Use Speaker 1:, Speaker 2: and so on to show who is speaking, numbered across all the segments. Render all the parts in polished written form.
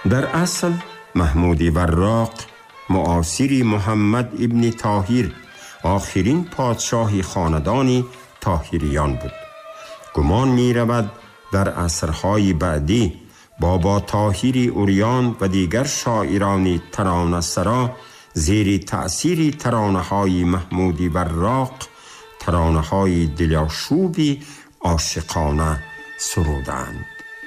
Speaker 1: در اصل محمود وراق معاصری محمد ابن طاهر آخرین پادشاه خاندان طاهریان بود. گمان می رود در عصرهای بعدی بابا طاهر اوریان و دیگر شاعران ترانه سرا زیر تأثیر ترانه‌های محمود وراق ترانه‌های دلاشوبی عاشقانه سرودند.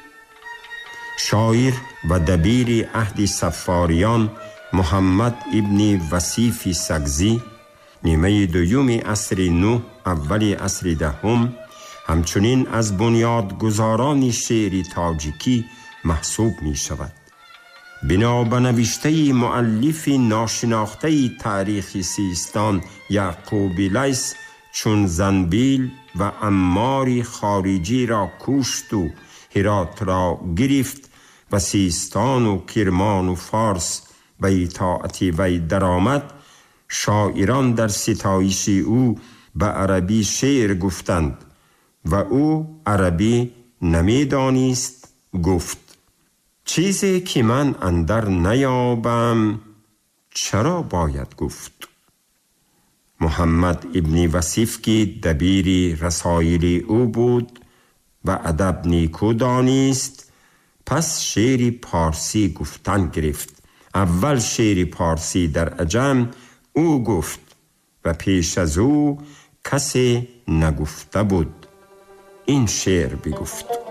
Speaker 1: شاعر و دبیر عهد صفاریان محمد ابن وصیف سگزی نیمه دوم عصر نو اول عصر دهم همچنین از بنیادگذاران شعر تاجیکی محسوب می شود. بنا به نوشته مؤلف ناشناخته تاریخ سیستان یعقوب لیث چون زنبیل و عمار خارجی را کشت و هرات را گرفت و سیستان و کرمان و فارس به اطاعت وی درآمد، شاعران در ستایش او به عربی شعر گفتند و او عربی نمی‌دانست. گفت: چیزی که من اندر نیابم چرا باید گفت؟ محمد ابن وصیف که دبیر رسایل او بود و ادب نیکو دانست، پس شعر پارسی گفتن گرفت. اول شعر پارسی در عجم او گفت و پیش از او کسی نگفته بود. این شعر بگفت: